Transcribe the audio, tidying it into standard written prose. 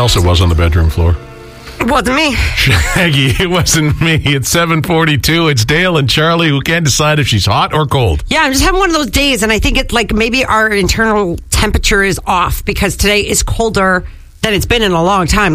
else it was on the bedroom floor? It wasn't me. Shaggy, it wasn't me. It's 7:42. It's Dale and Charlie who can't decide if she's hot or cold. Yeah, I'm just having one of those days, and I think it's like maybe our internal temperature is off because today is colder than it's been in a long time.